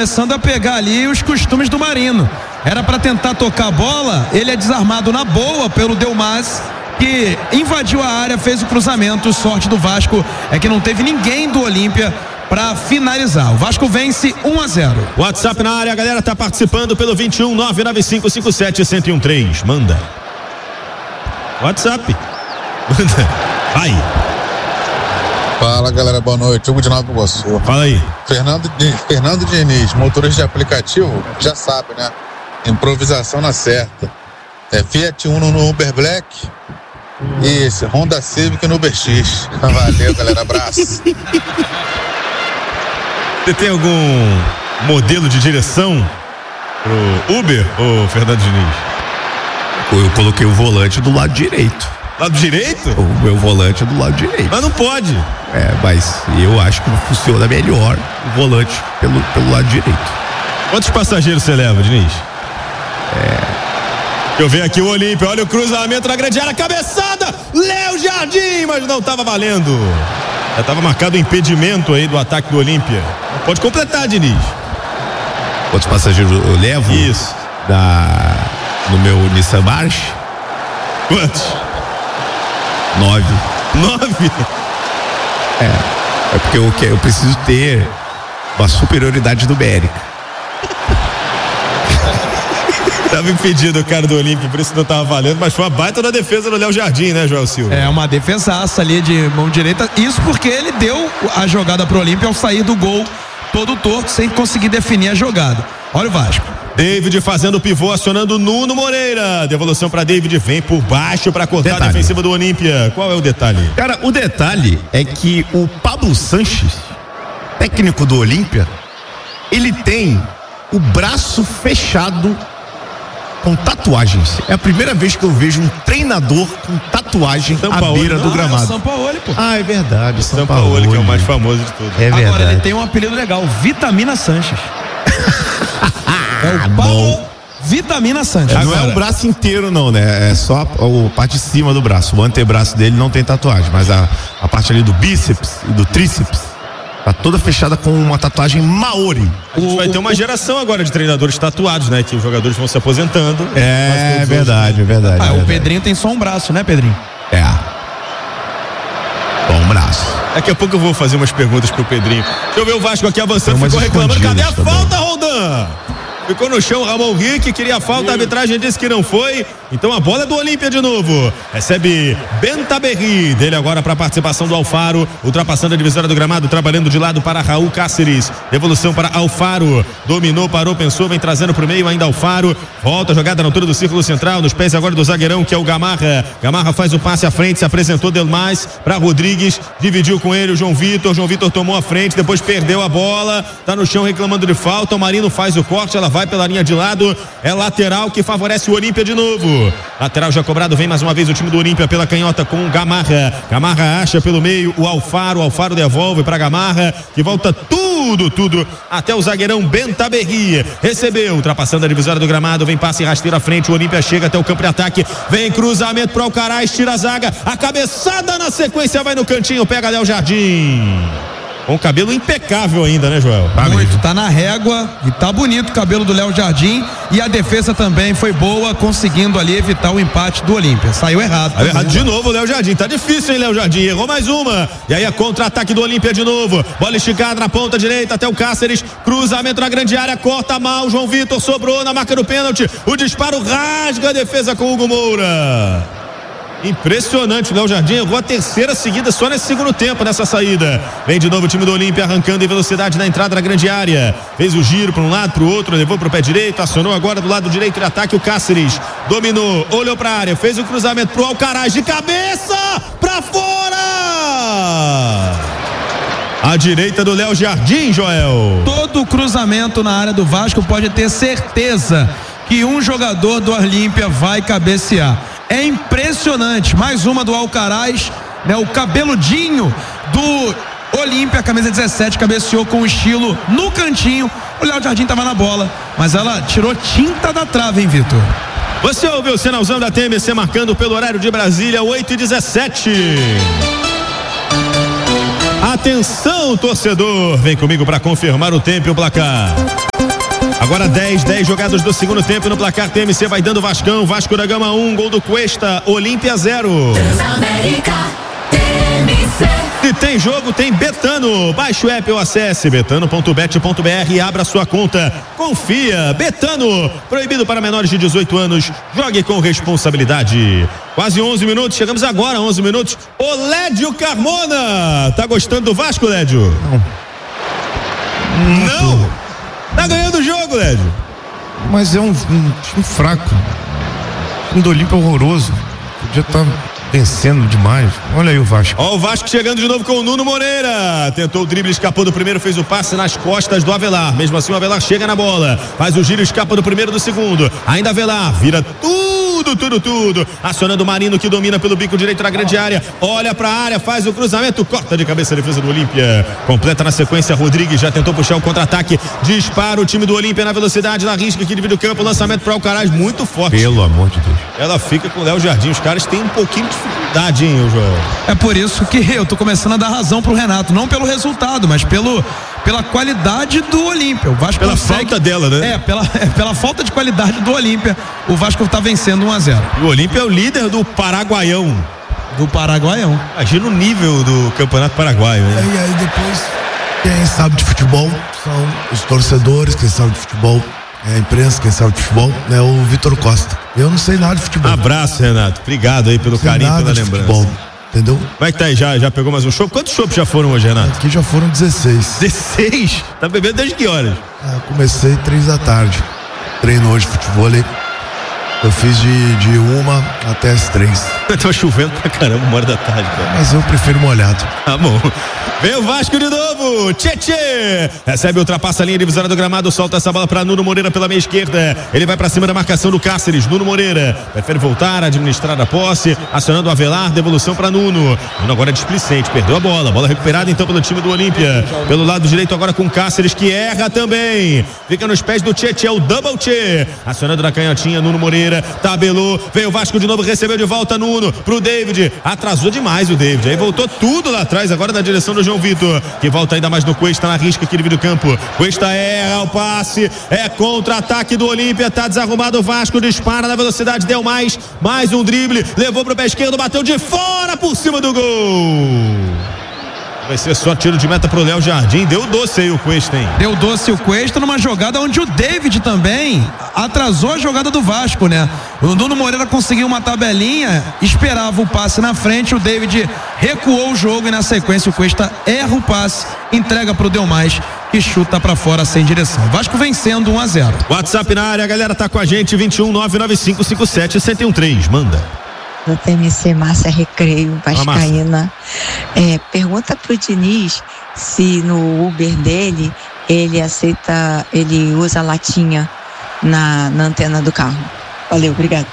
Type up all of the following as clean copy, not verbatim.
começando a pegar ali os costumes do Marino. Era para tentar tocar a bola, ele é desarmado na boa pelo Delmas, que invadiu a área, fez o cruzamento. Sorte do Vasco é que não teve ninguém do Olímpia para finalizar. O Vasco vence 1-0. WhatsApp na área, a galera tá participando pelo 21 99557 1013. Manda. WhatsApp. Manda. Vai. Fala, galera, boa noite. Hugo de Nova Iguaçu. Fala aí. Fernando Diniz, motorista de aplicativo, já sabe, né? Improvisação na certa. Fiat Uno no Uber Black. Isso, Honda Civic no Uber X. Valeu, galera, abraço. Você tem algum modelo de direção pro Uber, ô Fernando Diniz? Eu coloquei o volante do lado direito. Lado direito? O meu volante é do lado direito. Mas não pode. Mas eu acho que funciona melhor o volante pelo lado direito. Quantos passageiros você leva, Diniz? Eu venho aqui o Olímpia, olha o cruzamento na grande área, cabeçada, Léo Jardim, mas não estava valendo. Já estava marcado o impedimento aí do ataque do Olímpia. Pode completar, Diniz. Quantos passageiros eu levo? Isso. No meu Nissan March? Quantos? 9. 9? É porque eu preciso ter uma superioridade numérica. Tava impedido o cara do Olímpia, por isso não tava valendo, mas foi uma baita na defesa do Léo Jardim, né, Joel Silva? Uma defesaça ali de mão direita, isso porque ele deu a jogada pro Olímpia ao sair do gol todo torto, sem conseguir definir a jogada. Olha o Vasco. David fazendo o pivô, acionando Nuno Moreira. Devolução para David, vem por baixo para cortar a defensiva do Olímpia. Qual é o detalhe? Cara, o detalhe é que o Pablo Sanches, técnico do Olímpia, ele tem o braço fechado com tatuagens. É a primeira vez que eu vejo um treinador com tatuagem à beira do gramado. É o Sampaoli, pô. É verdade, Sampaoli, que é o mais famoso de todos. É verdade. Agora ele tem um apelido legal, Vitamina Sanches. É o Paulo Vitamina Sanches. Não é o braço inteiro não, né? É só a parte de cima do braço. O antebraço dele não tem tatuagem, mas a parte ali do bíceps e do tríceps tá toda fechada com uma tatuagem maori. A gente vai ter uma geração agora de treinadores tatuados, né? Que os jogadores vão se aposentando. É verdade. O Pedrinho tem só um braço, né, Pedrinho? Bom braço. Daqui a pouco eu vou fazer umas perguntas pro Pedrinho. Deixa eu ver o Vasco aqui avançando, ficou reclamando. Cadê a falta, Roldan? Ficou no chão Ramon Rick, queria a falta, a arbitragem disse que não foi. Então a bola é do Olímpia de novo. Recebe Bentaberri, dele agora para a participação do Alfaro, ultrapassando a divisória do gramado, trabalhando de lado para Raul Cáceres. Devolução para Alfaro, dominou, parou, pensou, vem trazendo pro meio ainda Alfaro. Volta a jogada na altura do círculo central, nos pés agora do zagueirão, que é o Gamarra. Gamarra faz o passe à frente, se apresentou Delmas para Rodrigues, dividiu com ele o João Vitor. João Vitor tomou a frente, depois perdeu a bola, tá no chão reclamando de falta. O Marino faz o corte, ela vai pela linha de lado, é lateral que favorece o Olímpia de novo. Lateral já cobrado, vem mais uma vez o time do Olímpia pela canhota com o Gamarra. Gamarra acha pelo meio o Alfaro devolve para Gamarra, que volta tudo até o zagueirão Bentaberri. Recebeu, ultrapassando a divisória do gramado, vem passe rasteiro à frente, o Olímpia chega até o campo de ataque, vem cruzamento para o Alcaraz, tira a zaga, a cabeçada na sequência vai no cantinho, pega Léo Jardim. Com o cabelo impecável ainda, né, Joel? Muito, tá na régua e tá bonito o cabelo do Léo Jardim, e a defesa também foi boa, conseguindo ali evitar o empate do Olímpia. Saiu errado. Saiu errado de novo o Léo Jardim, tá difícil, hein, Léo Jardim, errou mais uma. E aí a contra-ataque do Olímpia de novo, bola esticada na ponta direita até o Cáceres, cruzamento na grande área, corta mal, João Vitor sobrou na marca do pênalti, o disparo rasga a defesa com o Hugo Moura. Impressionante, o Léo Jardim errou a terceira seguida só nesse segundo tempo, nessa saída. Vem de novo o time do Olímpia arrancando em velocidade na entrada da grande área. Fez o giro para um lado, para o outro, levou para o pé direito, acionou agora do lado direito de ataque o Cáceres. Dominou, olhou para a área, fez o cruzamento para o Alcaraz de cabeça, para fora! À direita do Léo Jardim, Joel. Todo cruzamento na área do Vasco pode ter certeza que um jogador do Olímpia vai cabecear. É impressionante, mais uma do Alcaraz, né? O cabeludinho do Olímpia, camisa 17, cabeceou com estilo no cantinho. O Léo Jardim estava na bola, mas ela tirou tinta da trave, hein, Vitor? Você ouviu o sinalzão da TMC marcando pelo horário de Brasília, 8h17. Atenção, torcedor, vem comigo para confirmar o tempo e o placar. Agora 10 jogadas do segundo tempo no placar. TMC vai dando Vascão, Vasco da Gama 1, gol do Cuesta, Olímpia 0. Transamérica, TMC. E tem jogo, tem Betano. Baixe o app ou acesse betano.bet.br e abra sua conta. Confia, Betano. Proibido para menores de 18 anos. Jogue com responsabilidade. Quase 11 minutos, chegamos agora, 11 minutos. O Lédio Carmona. Tá gostando do Vasco, Lédio? Não. Tá ganhando o jogo, Lédio. Mas é um time fraco. O time do Olímpia é horroroso. Podia estar vencendo demais. Olha aí o Vasco. Ó, o Vasco chegando de novo com o Nuno Moreira. Tentou o drible, escapou do primeiro, fez o passe nas costas do Avelar. Mesmo assim, o Avelar chega na bola. Faz o giro, escapa do primeiro, do segundo. Ainda Avelar, vira tudo. Acionando o Marino, que domina pelo bico direito na grande área. Olha pra área, faz o cruzamento. Corta de cabeça a defesa do Olímpia. Completa na sequência, Rodrigues já tentou puxar o contra-ataque. Dispara o time do Olímpia na velocidade, na risca que divide o campo. Lançamento para Alcaraz, muito forte. Pelo amor de Deus. Ela fica com o Léo Jardim. Os caras têm um pouquinho de dificuldade, hein, João? É por isso que eu tô começando a dar razão pro Renato, não pelo resultado, mas pela qualidade do Olímpia. O Vasco pela falta dela, né? Pela falta de qualidade do Olímpia, o Vasco tá vencendo 1-0. E o Olímpia é o líder do Paraguaião. Imagina o nível do Campeonato Paraguaio, né? E aí depois, quem sabe de futebol são os torcedores, quem sabe de futebol é a imprensa, quem sabe de futebol é o Vitor Costa. Eu não sei nada de futebol. Abraço, Renato. Obrigado aí pelo carinho, pela lembrança. Futebol, entendeu? Como é que tá aí? Já pegou mais um chopp? Quantos chopps já foram hoje, Renato? Aqui já foram 16. 16? Tá bebendo desde que horas? Comecei 3 da tarde. Treino hoje futebol ali. Eu fiz de 1 até as 3. Tá chovendo pra caramba, 1 hora da tarde, cara. Mas eu prefiro molhado. Tá bom. Vem o Vasco de novo. Tchê. Recebe, ultrapassa a linha divisória do gramado, solta essa bola pra Nuno Moreira pela meia esquerda. Ele vai pra cima da marcação do Cáceres. Nuno Moreira prefere voltar, administrar a posse, acionando o Avelar, devolução pra Nuno. Nuno agora é displicente, perdeu a bola. Bola recuperada então pelo time do Olímpia. Pelo lado direito agora com Cáceres, que erra também. Fica nos pés do Tchê, é o double Tchê. Acionando na canhotinha, Nuno Moreira. Tabelou, veio o Vasco de novo, recebeu de volta Nuno pro David, atrasou demais o David, aí voltou tudo lá atrás, agora na direção do João Vitor, que volta ainda mais no Cuesta, na risca que divide o campo. Cuesta erra o passe, é contra-ataque do Olímpia, tá desarrumado o Vasco, dispara na velocidade, deu mais um drible, levou pro pé esquerdo, bateu de fora por cima do gol. Vai ser só tiro de meta pro Léo Jardim. Deu doce aí o Cuesta, hein? Deu doce o Cuesta numa jogada onde o David também atrasou a jogada do Vasco, né? O Nuno Moreira conseguiu uma tabelinha, esperava o passe na frente, o David recuou o jogo e na sequência o Cuesta erra o passe, entrega pro Delmais, que chuta pra fora sem direção. Vasco vencendo 1-0. WhatsApp na área, a galera tá com a gente, 21 995 57 1013. Manda. Do TMC, Márcia Recreio, vascaína. Pergunta pro Diniz se no Uber dele ele usa latinha na antena do carro. Valeu, obrigado.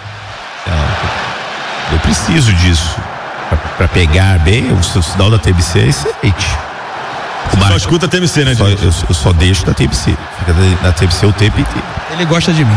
Eu preciso disso para pegar bem. O seu sinal da TMC é excelente. Só escuta a TMC, né, eu só deixo da TMC. Fica na TMC o tempo inteiro. Ele gosta de mim.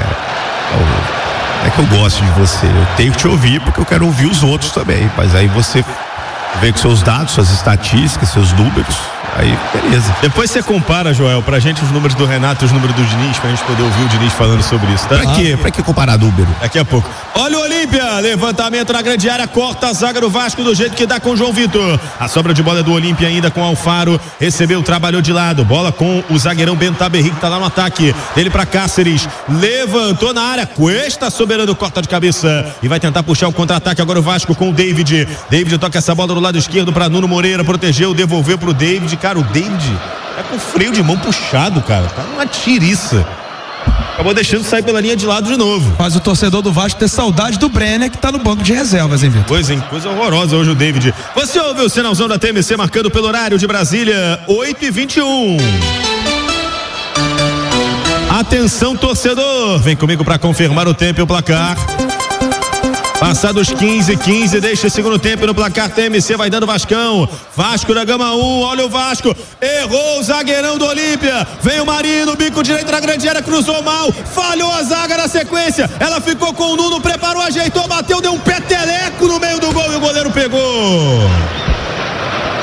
É que eu gosto de você, eu tenho que te ouvir porque eu quero ouvir os outros também, mas aí você vem com seus dados, suas estatísticas, seus números, aí beleza. Depois você compara, Joel, pra gente os números do Renato e os números do Diniz, pra gente poder ouvir o Diniz falando sobre isso, tá? Pra que comparar número? Daqui a pouco. Olha o Olímpia, levantamento na grande área, corta a zaga do Vasco do jeito que dá com o João Vitor. A sobra de bola é do Olímpia ainda com Alfaro, recebeu, trabalhou de lado, bola com o zagueirão Bentaberri que tá lá no ataque, ele pra Cáceres, levantou na área, Cuesta soberano, corta de cabeça e vai tentar puxar o contra-ataque agora o Vasco com o David toca essa bola do lado esquerdo pra Nuno Moreira, protegeu, devolveu pro David, cara, o David é com freio de mão puxado, cara, tá uma tiriça. Acabou deixando sair pela linha de lado de novo. Faz o torcedor do Vasco ter saudade do Brenner, que tá no banco de reservas, hein, Vitor? Coisa horrorosa hoje o David. Você ouve o sinalzão da TMC marcando pelo horário de Brasília, 8h21. Atenção, torcedor, vem comigo para confirmar o tempo e o placar. Passados 15, deixa o segundo tempo no placar. TMC vai dando Vascão. Vasco da Gama 1, olha o Vasco. Errou o zagueirão do Olímpia. Vem o Marino, bico direito na grande área, cruzou mal. Falhou a zaga na sequência. Ela ficou com o Nuno, preparou, ajeitou, bateu, deu um peteleco no meio do gol e o goleiro pegou.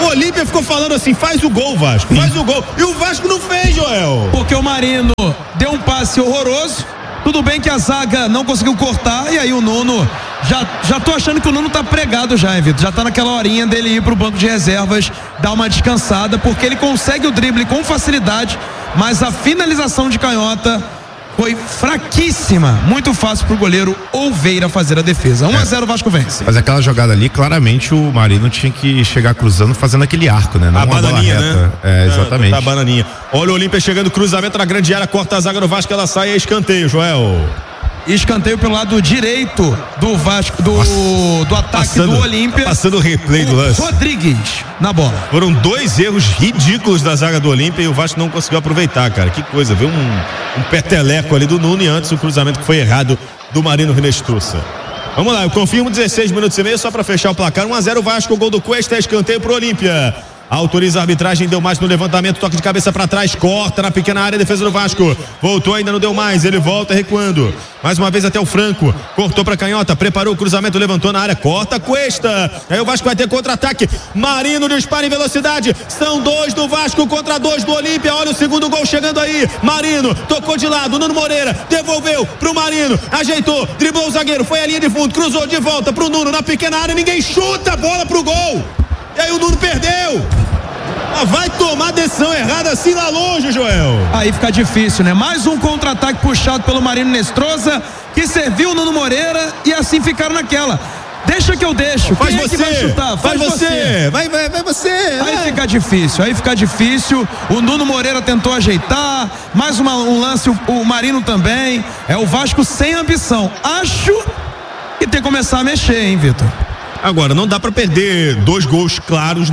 O Olímpia ficou falando assim, faz o gol, Vasco, faz o gol. E o Vasco não fez, Joel. Porque o Marino deu um passe horroroso. Tudo bem que a zaga não conseguiu cortar. E aí o Nuno, já tô achando que o Nuno tá pregado já, hein, Vitor? Já tá naquela horinha dele ir pro banco de reservas, dar uma descansada, porque ele consegue o drible com facilidade, mas a finalização de canhota foi fraquíssima. Muito fácil pro goleiro Oliveira fazer a defesa. 1-0 o Vasco vence. Mas aquela jogada ali, claramente o Marino tinha que chegar cruzando, fazendo aquele arco, né? Não a bananinha, né? Exatamente. Tá a bananinha. Olha o Olímpia chegando, cruzamento na grande área, corta a zaga do Vasco, ela sai, é escanteio, Joel. Escanteio pelo lado direito do Vasco, do ataque do Olímpia. Passando o replay do lance. Rodrigues na bola. Foram 2 erros ridículos da zaga do Olímpia e o Vasco não conseguiu aproveitar, cara. Que coisa, viu um peteleco ali do Nuno e antes o cruzamento que foi errado do Marino Rinestruça. Vamos lá, eu confirmo 16 minutos e meio só pra fechar o placar. 1-0 Vasco, gol do Cuesta, escanteio pro Olímpia. Autoriza a arbitragem, deu mais no levantamento, toque de cabeça pra trás, corta na pequena área, defesa do Vasco, voltou, ainda não deu mais, ele volta recuando, mais uma vez até o Franco, cortou pra canhota, preparou o cruzamento, levantou na área, corta, Cuesta, aí o Vasco vai ter contra-ataque, Marino dispara em velocidade, são 2 do Vasco contra 2 do Olímpia, olha o segundo gol chegando aí, Marino, tocou de lado, Nuno Moreira, devolveu pro Marino, ajeitou, driblou o zagueiro, foi a linha de fundo, cruzou de volta pro Nuno, na pequena área, ninguém chuta a bola pro gol. E aí o Nuno perdeu. Vai tomar decisão errada assim lá longe, Joel. Aí fica difícil, né? Mais um contra-ataque puxado pelo Marino Rinestruça, que serviu o Nuno Moreira e assim ficaram naquela. Deixa que eu deixo. Faz Quem você. É que vai chutar? Faz você. Vai você. Aí fica difícil. O Nuno Moreira tentou ajeitar. Mais um lance, o Marino também. É o Vasco sem ambição. Acho que tem que começar a mexer, hein, Vitor? Agora, não dá pra perder 2 gols claros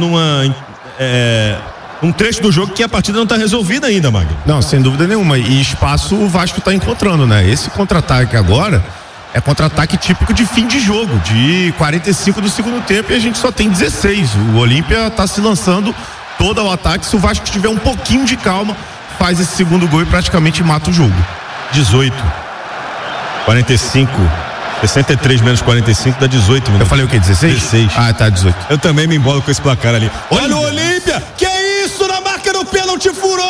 um trecho do jogo que a partida não tá resolvida ainda, Magno. Não, sem dúvida nenhuma. E espaço o Vasco tá encontrando, né? Esse contra-ataque agora é contra-ataque típico de fim de jogo, de 45 do segundo tempo, e a gente só tem 16. O Olímpia tá se lançando todo ao ataque. Se o Vasco tiver um pouquinho de calma, faz esse segundo gol e praticamente mata o jogo. 18. 45. 63 menos 45 dá 18 minutos. Eu falei o quê? 16? 16. Ah, tá, 18. Eu também me embolo com esse placar ali. Olha o Olímpia! Que é isso? Na marca do pênalti furou!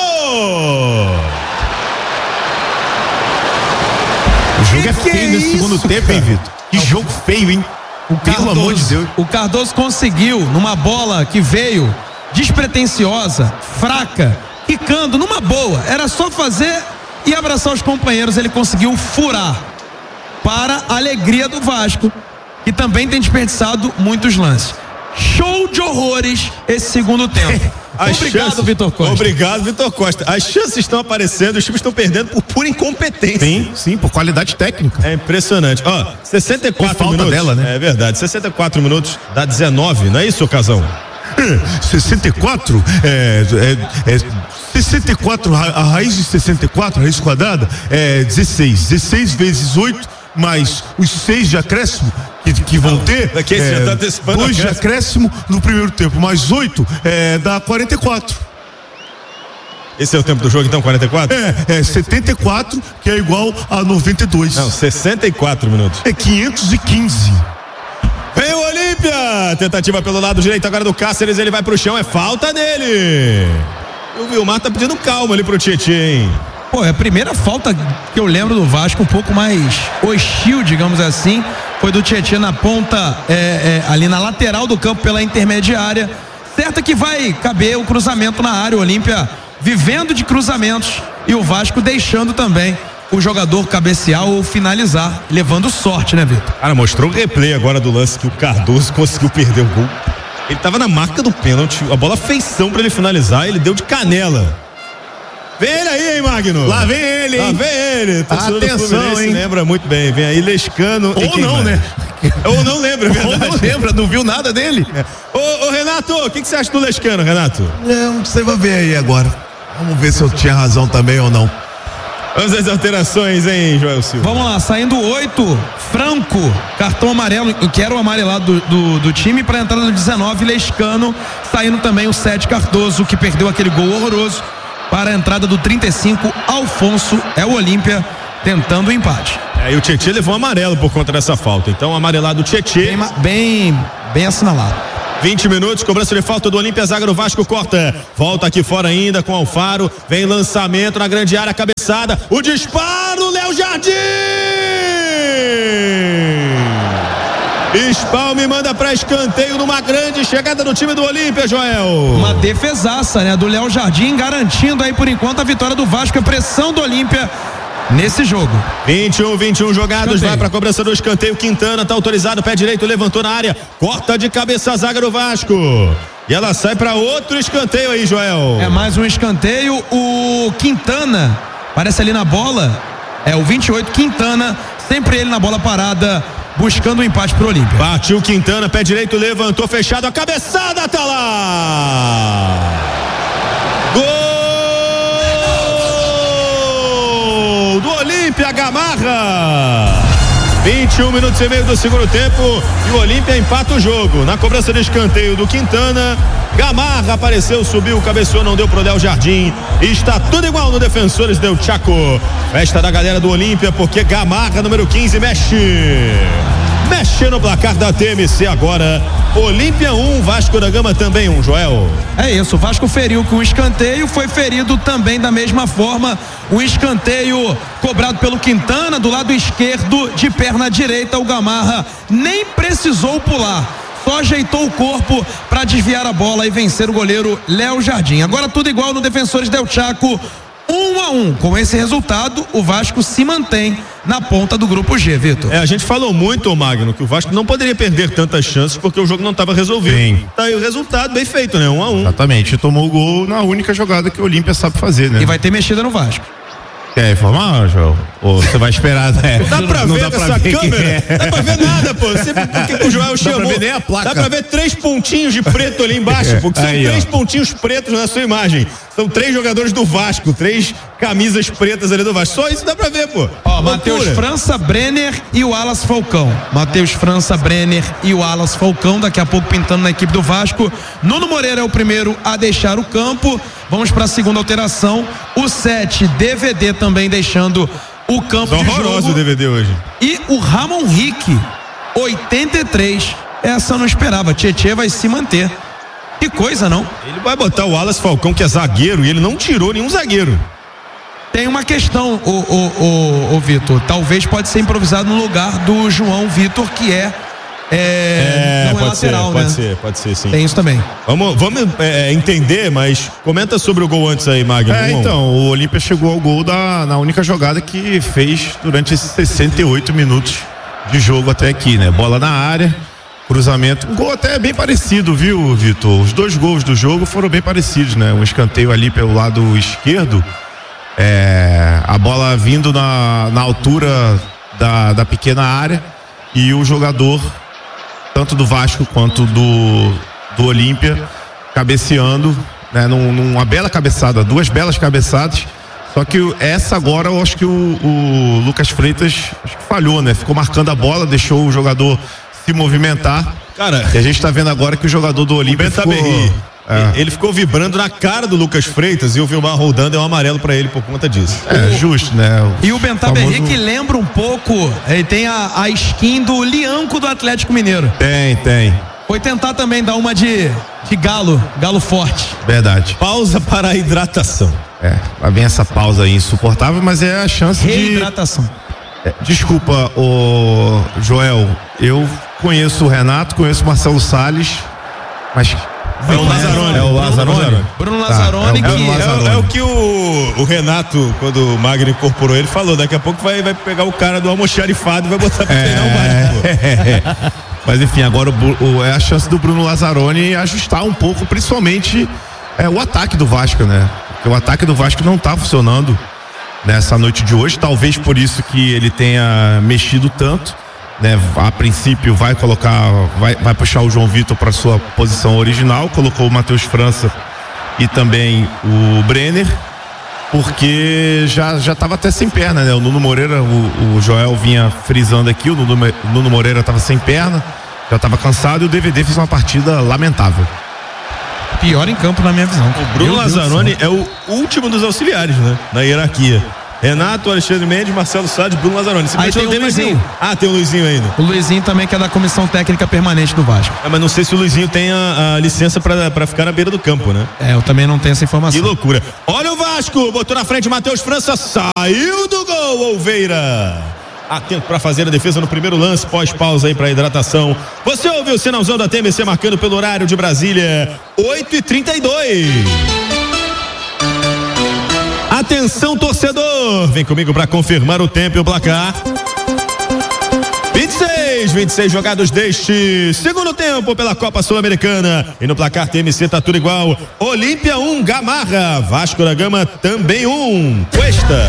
O jogo é feio nesse segundo tempo, hein, Vitor? Que jogo feio, hein? Pelo amor de Deus. O Cardoso conseguiu, numa bola que veio despretensiosa, fraca, quicando, numa boa. Era só fazer e abraçar os companheiros. Ele conseguiu furar. Para a alegria do Vasco, que também tem desperdiçado muitos lances. Show de horrores esse segundo tempo. Obrigado, Vitor Costa. Obrigado, Vitor Costa. As chances estão aparecendo, os times estão perdendo por pura incompetência. Sim, por qualidade técnica. É impressionante. 64 falta minutos. Dela, né? É verdade. 64 minutos dá 19, não é isso, Casão? 64? 64, a raiz de 64, a raiz quadrada, é 16. 16 vezes 8, mais os 6 de acréscimo que vão ter. Daqui já tá antecipando 2 de acréscimo no primeiro tempo, mais 8 dá 44. Esse é o tempo do jogo, então, 44? É 74, que é igual a 92. Não, 64 minutos. É 515. Vem o Olímpia! Tentativa pelo lado direito agora do Cáceres, ele vai pro chão, é falta nele. O Vilmar tá pedindo calma ali pro Tietê, hein? Pô, é a primeira falta que eu lembro do Vasco, um pouco mais hostil, digamos assim, foi do Tietê na ponta, ali na lateral do campo pela intermediária. Certo que vai caber o cruzamento na área, o Olímpia vivendo de cruzamentos e o Vasco deixando também o jogador cabecear ou finalizar, levando sorte, né, Vitor? Cara, mostrou o replay agora do lance que o Cardoso conseguiu perder o gol. Ele tava na marca do pênalti, a bola feição pra ele finalizar, ele deu de canela. Vem ele aí, hein, Magno? Lá vem ele, hein? Lá vem ele. Atenção, hein? Lembra muito bem. Vem aí, Lescano. Ou não, né? Ou não lembra, é verdade. Ou não lembra, não viu nada dele. Ô, Renato, o que você acha do Lescano, Renato? Você vai ver aí agora. Vamos ver se eu tinha razão também ou não. Vamos às alterações, hein, Joel Silva? Vamos lá, saindo 8, Franco, cartão amarelo, que era o amarelado do time, para a entrada do 19, Lescano, saindo também o 7, Cardoso, que perdeu aquele gol horroroso, para a entrada do 35, Alfonso, é o Olímpia, tentando o empate. E o Tietê levou um amarelo por conta dessa falta, então amarelado o Tietê. Bem assinalado. 20 minutos, cobrança de falta do Olímpia, zaga do Vasco corta. Volta aqui fora ainda com Alfaro. Vem lançamento na grande área, cabeçada. O disparo, Léo Jardim! Spalme manda para escanteio numa grande chegada do time do Olímpia, Joel. Uma defesaça, né, do Léo Jardim, garantindo aí por enquanto a vitória do Vasco, a pressão do Olímpia nesse jogo. 21 jogados, escanteio. Vai pra cobrança do escanteio. Quintana tá autorizado, pé direito, levantou na área, corta de cabeça a zaga do Vasco. E ela sai pra outro escanteio aí, Joel. É mais um escanteio. O Quintana parece ali na bola. É o 28, Quintana, sempre ele na bola parada, buscando um empate pro Olímpia. Partiu Quintana, pé direito, levantou, fechado, a cabeçada tá lá. Gol do Olímpia, Gamarra. 21 minutos e meio do segundo tempo e o Olímpia empata o jogo. Na cobrança de escanteio do Quintana, Gamarra apareceu, subiu, cabeceou, não deu pro Léo Jardim. E está tudo igual no Defensores del Chaco. Festa da galera do Olímpia, porque Gamarra, número 15, mexe no placar da TMC agora. Olímpia 1, Vasco da Gama também 1, Joel. É isso, o Vasco feriu com o escanteio, foi ferido também da mesma forma. O escanteio cobrado pelo Quintana do lado esquerdo, de perna direita. O Gamarra nem precisou pular, só ajeitou o corpo para desviar a bola e vencer o goleiro Léo Jardim. Agora tudo igual no Defensores del Chaco, 1-1. Com esse resultado, o Vasco se mantém na ponta do grupo G, Vitor. A gente falou muito, Magno, que o Vasco não poderia perder tantas chances porque o jogo não estava resolvido. Sim. Tá aí o resultado, bem feito, né? 1-1. Exatamente, tomou o gol na única jogada que o Olímpia sabe fazer, né? E vai ter mexida no Vasco. Quer informar, João? Ou você vai esperar, né? Dá pra ver nessa câmera? Dá pra ver nada, pô. Porque o Joel chamou. Dá pra ver nem a placa. Dá pra ver 3 pontinhos de preto ali embaixo, porque são aí, 3 pontinhos pretos na sua imagem. São 3 jogadores do Vasco, 3 camisas pretas ali do Vasco. Só isso dá pra ver, pô. Ó, Matheus França, Brenner e o Alas Falcão. Matheus França, Brenner e o Alas Falcão, daqui a pouco pintando na equipe do Vasco. Nuno Moreira é o primeiro a deixar o campo. Vamos para a segunda alteração. O 7, DVD também deixando o campo de jogo. Horroroso o DVD hoje. E o Ramon Rick, 83. Essa eu não esperava. Tietê vai se manter. Que coisa, não? Ele vai botar o Alas Falcão, que é zagueiro, e ele não tirou nenhum zagueiro. Tem uma questão, o Vitor. Talvez pode ser improvisado no lugar do João Vitor, que não é lateral, né? Pode ser, sim. Tem isso também. Vamos entender, mas comenta sobre o gol antes aí, Magno. Então, o Olímpia chegou ao gol na única jogada que fez durante esses 68 minutos de jogo até aqui, né? Bola na área, cruzamento, um gol até bem parecido, viu, Vitor? Os 2 gols do jogo foram bem parecidos, né? Um escanteio ali pelo lado esquerdo, a bola vindo na altura da pequena área, e o jogador tanto do Vasco quanto do Olímpia cabeceando, né, numa bela cabeçada, 2 belas cabeçadas. Só que essa agora eu acho que o Lucas Freitas falhou, né? Ficou marcando a bola, deixou o jogador se movimentar. Cara, e a gente tá vendo agora que o jogador do Olímpia ele ficou vibrando na cara do Lucas Freitas, e o Vilmar Roldan deu um amarelo pra ele por conta disso. Justo, né? E o Bentaberri que lembra um pouco, ele tem a skin do Lianco do Atlético Mineiro. Tem. Foi tentar também dar uma de galo forte. Verdade. Pausa para a hidratação. Lá vem essa pausa aí insuportável, mas é a chance reidratação. Desculpa, Joel, eu conheço o Renato, conheço o Marcelo Salles, mas é o Lazzaroni. Bruno Lazzaroni, é o que o Renato, quando o Magno incorporou ele, falou. Daqui a pouco vai pegar o cara do almoxarifado e vai botar pra treinar o Vasco. Mas enfim, agora é a chance do Bruno Lazzaroni ajustar um pouco, principalmente o ataque do Vasco, né? Porque o ataque do Vasco não tá funcionando nessa noite de hoje, talvez por isso que ele tenha mexido tanto, né? A princípio vai puxar o João Vitor para sua posição original, colocou o Matheus França e também o Brenner, porque já estava até sem perna, né? O Nuno Moreira, o Joel vinha frisando aqui, o Nuno Moreira estava sem perna, já estava cansado, e o DVD fez uma partida lamentável. Pior em campo na minha visão. O Bruno Lazzaroni é o último dos auxiliares, né? Na hierarquia. Renato, Alexandre Mendes, Marcelo Salles, Bruno Lazzaroni. Aí tem o Luizinho. Tem o Luizinho ainda. O Luizinho também, que é da comissão técnica permanente do Vasco. Mas não sei se o Luizinho tem a licença pra ficar na beira do campo, né? Eu também não tenho essa informação. Que loucura. Olha o Vasco, botou na frente Matheus França, saiu do gol, Olveira. Atento para fazer a defesa no primeiro lance, pós-pausa aí para hidratação. Você ouviu o sinalzão da TMC marcando pelo horário de Brasília, 8h32. Atenção, torcedor, vem comigo para confirmar o tempo e o placar. 26 jogados deste segundo tempo pela Copa Sul-Americana. E no placar TMC tá tudo igual. Olímpia 1, Gamarra. Vasco da Gama também 1. Cuesta.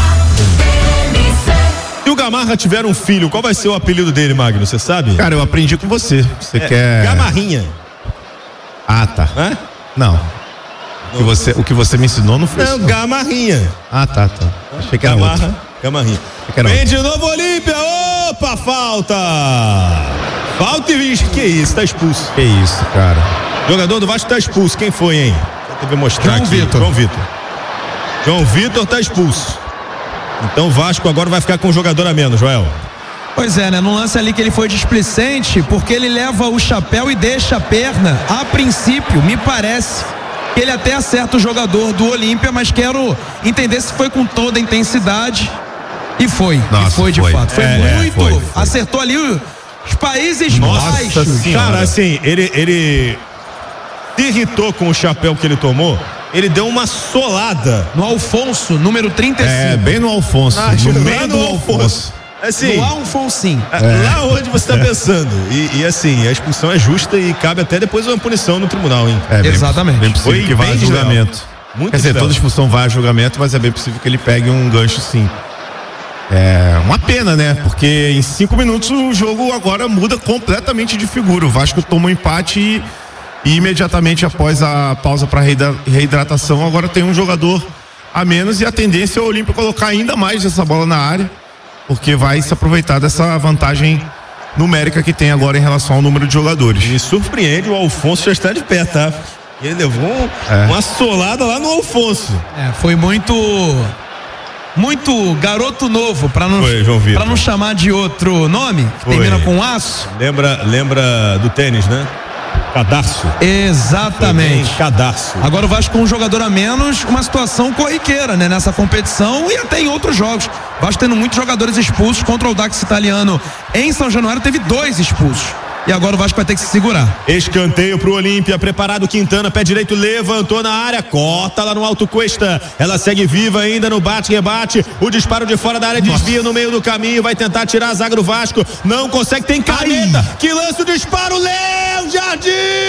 Se o Gamarra tiver um filho, qual vai ser o apelido dele, Magno? Você sabe? Cara, eu aprendi com você. Você quer... Gamarrinha. Ah, tá. Hã? Não. O que você me ensinou não foi isso. Não, Gamarrinha. Ah, tá. Achei que era outro. Gamarrinha. Vem de novo Olímpia. Opa, falta. Falta e vixe. Que isso, tá expulso. Que isso, cara. Jogador do Vasco tá expulso. Quem foi, hein? Deve mostrar aqui. João Vitor tá expulso. Então o Vasco agora vai ficar com um jogador a menos, Joel. Pois é, né? No lance ali que ele foi displicente, porque ele leva o chapéu e deixa a perna. A princípio, me parece que ele até acerta o jogador do Olímpia, mas quero entender se foi com toda a intensidade. E foi. Nossa, e foi de fato. Foi muito. Foi. Acertou ali os Países Baixos. Cara, assim, ele se irritou com o chapéu que ele tomou. Ele deu uma solada no Alfonso, número 35. Bem no Alfonso. No meio do Alfonso. Assim, no Alfonsinho. Lá onde você está pensando. E assim, a expulsão é justa e cabe até depois uma punição no tribunal, hein? Exatamente. Bem possível que vá a julgamento. Quer dizer, toda expulsão vai a julgamento, mas é bem possível que ele pegue um gancho, sim. É uma pena, né? Porque em 5 minutos o jogo agora muda completamente de figura. O Vasco toma um empate e imediatamente após a pausa para reidratação, agora tem um jogador a menos e a tendência é o Olímpia colocar ainda mais essa bola na área, porque vai se aproveitar dessa vantagem numérica que tem agora em relação ao número de jogadores. Me surpreende, o Alfonso já está de pé, tá? Ele levou uma solada lá no Alfonso. Foi muito garoto novo, para não chamar de outro nome, que termina com aço. Lembra do tênis, né? Cadarço. Exatamente. Cadarço. Agora o Vasco com um jogador a menos, uma situação corriqueira, né? Nessa competição e até em outros jogos. O Vasco tendo muitos jogadores expulsos. Contra o Dax Italiano em São Januário teve 2 expulsos. E agora o Vasco vai ter que se segurar. Escanteio pro Olímpia, preparado Quintana, pé direito, levantou na área, corta lá no alto Cuesta. Ela segue viva ainda no bate-rebate. O disparo de fora da área desvia no meio do caminho, vai tentar tirar a zaga do Vasco. Não consegue, tem caneta. Que lança o disparo, Léo Jardim!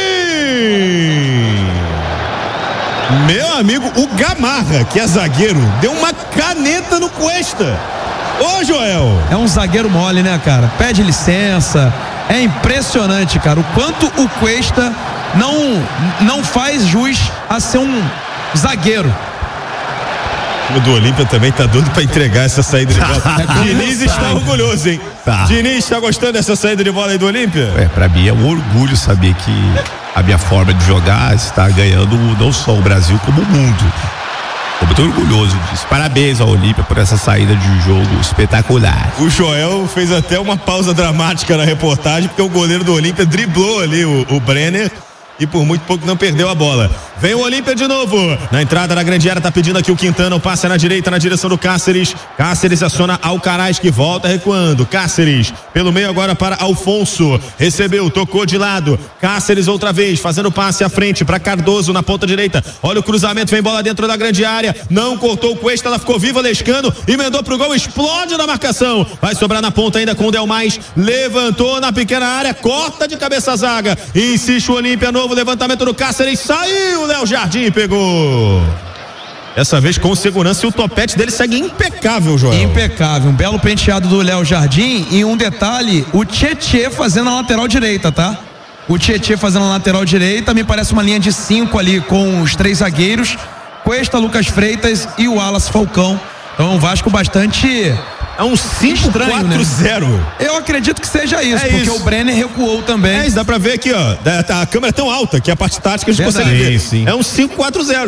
Meu amigo, o Gamarra, que é zagueiro, deu uma caneta no Cuesta. Ô, Joel! É um zagueiro mole, né, cara? Pede licença. É impressionante, cara, o quanto o Cuesta não faz jus a ser um zagueiro. O do Olímpia também tá doido pra entregar essa saída de bola. Diniz está orgulhoso, hein? Tá. Diniz está gostando dessa saída de bola aí do Olímpia? Pra mim é um orgulho saber que a minha forma de jogar está ganhando não só o Brasil, como o mundo. Estou muito orgulhoso disso. Parabéns ao Olímpia por essa saída de jogo espetacular. O Joel fez até uma pausa dramática na reportagem, porque o goleiro do Olímpia driblou ali o Brenner e por muito pouco não perdeu a bola. Vem o Olímpia de novo. Na entrada da grande área, tá pedindo aqui o Quintana, o passe na direita, na direção do Cáceres. Cáceres aciona Alcaraz, que volta recuando. Cáceres, pelo meio agora para Alfonso. Recebeu, tocou de lado. Cáceres outra vez, fazendo passe à frente para Cardoso na ponta direita. Olha o cruzamento, vem bola dentro da grande área. Não cortou o Cuesta, ela ficou viva, Lescano. Emendou pro gol, explode na marcação. Vai sobrar na ponta ainda com o Delmais. Levantou na pequena área, corta de cabeça a zaga. Insiste o Olímpia, novo levantamento do Cáceres. Saiu, Léo Jardim pegou. Dessa vez com segurança e o topete dele segue impecável, Joel. Impecável, um belo penteado do Léo Jardim e um detalhe, o Tietê fazendo a lateral direita, tá? O Tietê fazendo a lateral direita, me parece uma linha de 5 ali com os 3 zagueiros, Cuesta, Lucas Freitas e o Wallace Falcão. Então o Vasco bastante... É um 5-4-0. Né? Eu acredito que seja isso, porque o Brenner recuou também. Dá pra ver aqui, ó. A câmera é tão alta que a parte tática a gente consegue ver. Sim. É um 5-4-0.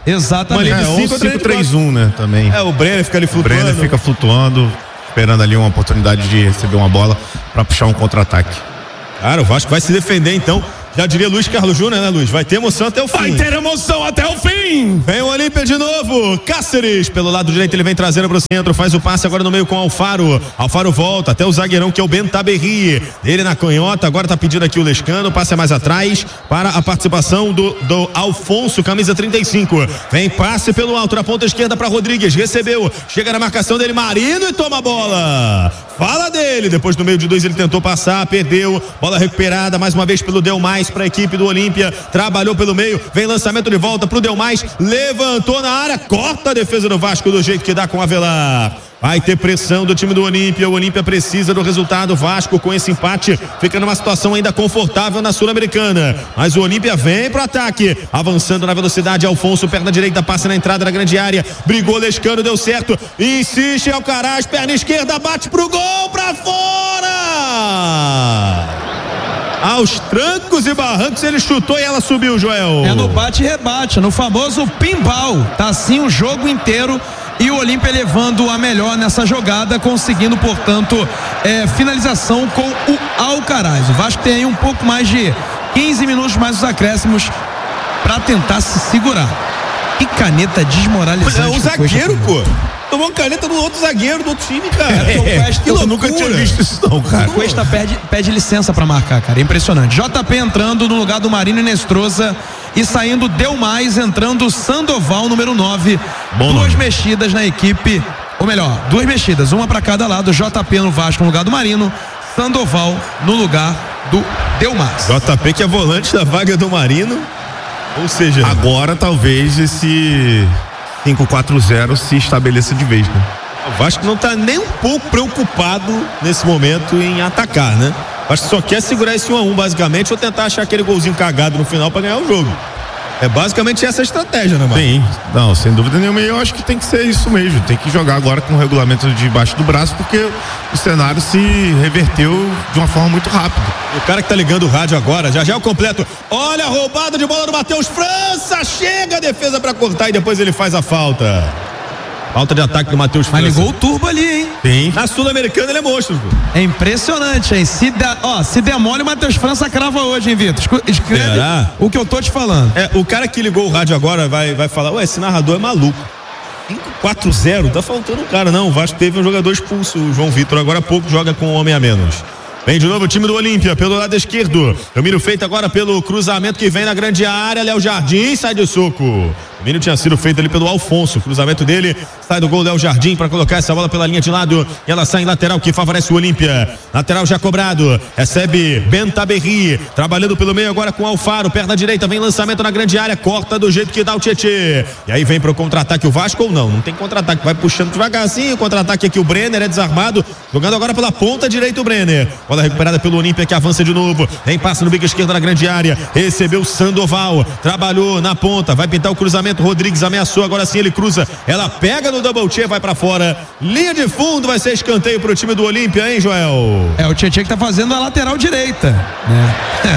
Exatamente. Ou 5-3-1, né? Também. O Brenner fica ali flutuando. O Brenner fica flutuando, esperando ali uma oportunidade de receber uma bola pra puxar um contra-ataque. Cara, o Vasco vai se defender então. Já diria Luiz Carlos Júnior, né, Luiz? Vai ter emoção até o fim. Vai ter emoção até o fim. Vem o Olímpia de novo. Cáceres, pelo lado direito, ele vem trazendo pro centro. Faz o passe agora no meio com Alfaro. Alfaro volta até o zagueirão, que é o Bentaberri. Ele na canhota, agora tá pedindo aqui o Lescano. Passe mais atrás para a participação do Alfonso, camisa 35. Vem passe pelo alto, na ponta esquerda para Rodrigues. Recebeu, chega na marcação dele, Marino, e toma a bola. Fala dele, depois do meio de 2 ele tentou passar, perdeu, bola recuperada mais uma vez pelo Delmais para a equipe do Olímpia, trabalhou pelo meio, vem lançamento de volta pro Delmais, levantou na área, corta a defesa do Vasco do jeito que dá com o Avelar. Vai ter pressão do time do Olímpia. O Olímpia precisa do resultado. Vasco, com esse empate, fica numa situação ainda confortável na Sul-Americana. Mas o Olímpia vem pro ataque, avançando na velocidade. Alfonso, perna direita, passa na entrada da grande área. Brigou Lescano, deu certo. Insiste Alcaraz, perna esquerda, bate pro gol, pra fora! Aos trancos e barrancos ele chutou e ela subiu, Joel. É no bate e rebate, no famoso pinball. Tá assim o jogo inteiro. E o Olímpia levando a melhor nessa jogada, conseguindo, portanto, finalização com o Alcaraz. O Vasco tem aí um pouco mais de 15 minutos mais os acréscimos para tentar se segurar. Que caneta desmoralizante. O zagueiro, pô. Tomou caneta do outro zagueiro do outro time, cara. Eu nunca tinha visto isso não, cara. O Cuesta pede licença pra marcar, cara. É impressionante. JP entrando no lugar do Marino Inestrosa e saindo Delmais, entrando Sandoval, número 9. Duas mexidas na equipe, ou melhor, duas mexidas, uma pra cada lado. JP no Vasco no lugar do Marino, Sandoval no lugar do Delmais. JP que é volante da vaga do Marino. Ou seja, agora talvez esse 5-4-0 se estabeleça de vez, né? O Vasco não tá nem um pouco preocupado nesse momento em atacar, né? O Vasco só quer segurar esse 1-1 basicamente, ou tentar achar aquele golzinho cagado no final para ganhar o jogo. É basicamente essa a estratégia, né, Marcos? Sim, não, sem dúvida nenhuma. Eu acho que tem que ser isso mesmo. Tem que jogar agora com o regulamento debaixo do braço, porque o cenário se reverteu de uma forma muito rápida. O cara que tá ligando o rádio agora, já é o completo. Olha a roubada de bola do Matheus França. Chega a defesa pra cortar e depois ele faz a falta. Falta de ataque do Matheus França. Mas ligou o turbo ali, hein? Sim. Na Sul-Americana ele é monstro, pô. É impressionante, hein? Se demole, o Matheus França crava hoje, hein, Vitor? Escreve o que eu tô te falando. O cara que ligou o rádio agora vai falar, ué, esse narrador é maluco. 5-4-0, tá faltando um cara, não. O Vasco teve um jogador expulso, o João Vitor, agora há pouco joga com um homem a menos. Vem de novo o time do Olímpia, pelo lado esquerdo. Domínio feito agora pelo cruzamento que vem na grande área. Léo Jardim sai de soco. O domínio tinha sido feito ali pelo Alfonso. Cruzamento dele, sai do gol Léo Jardim para colocar essa bola pela linha de lado. E ela sai em lateral, que favorece o Olímpia. Lateral já cobrado. Recebe Bentaberri. Trabalhando pelo meio agora com Alfaro. Perna direita, vem lançamento na grande área. Corta do jeito que dá o Tietê. E aí vem pro contra-ataque o Vasco ou não? Não tem contra-ataque. Vai puxando devagarzinho. Contra-ataque aqui o Brenner é desarmado. Jogando agora pela ponta direita o Brenner. Bola recuperada pelo Olímpia, que avança de novo. Vem passe no bico esquerdo na grande área. Recebeu Sandoval. Trabalhou na ponta. Vai pintar o cruzamento. Rodrigues ameaçou. Agora sim ele cruza. Ela pega no double check, vai pra fora. Linha de fundo, vai ser escanteio pro time do Olímpia, hein, Joel? O Tietê que tá fazendo a lateral direita, né?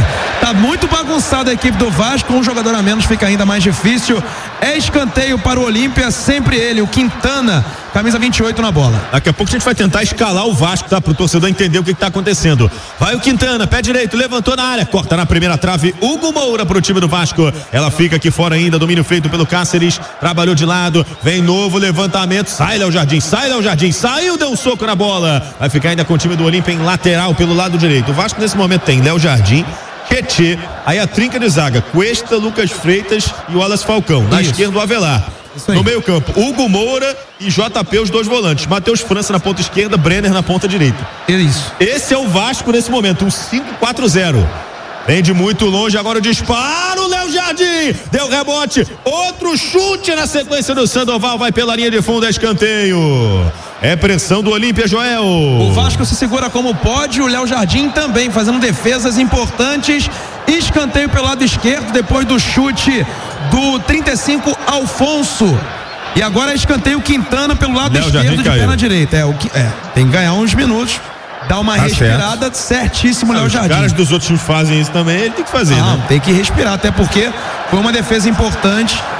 Tá muito bagunçada a equipe do Vasco. Um jogador a menos fica ainda mais difícil. É escanteio para o Olímpia. Sempre ele, o Quintana, camisa 28 na bola. Daqui a pouco a gente vai tentar escalar o Vasco, tá? Pro torcedor entender o que tá acontecendo. Vai o Quintana, pé direito, levantou na área, corta na primeira trave, Hugo Moura pro time do Vasco. Ela fica aqui fora ainda, domínio feito pelo Cáceres, trabalhou de lado, vem novo levantamento, sai Léo Jardim, saiu, deu um soco na bola. Vai ficar ainda com o time do Olímpia em lateral pelo lado direito. O Vasco nesse momento tem Léo Jardim, Tietê, aí a trinca de zaga, Cuesta, Lucas Freitas e o Wallace Falcão. Na esquerda o Avelar. No meio campo, Hugo Moura e JP, os dois volantes. Matheus França na ponta esquerda, Brenner na ponta direita. Isso. Esse é o Vasco nesse momento, um 5-4-0. Vem de muito longe, agora o disparo, Léo Jardim, deu rebote, outro chute na sequência do Sandoval, vai pela linha de fundo, é escanteio. É pressão do Olímpia, Joel. O Vasco se segura como pode, o Léo Jardim também fazendo defesas importantes. Escanteio pelo lado esquerdo, depois do chute do 35 Alfonso. E agora escanteio Quintana pelo lado Léo esquerdo Jardim de caiu. perna direita. Tem que ganhar uns minutos. Dá uma respirada, certíssimo, Léo Jardim. Os caras dos outros times fazem isso também, ele tem que fazer, né? Tem que respirar, até porque foi uma defesa importante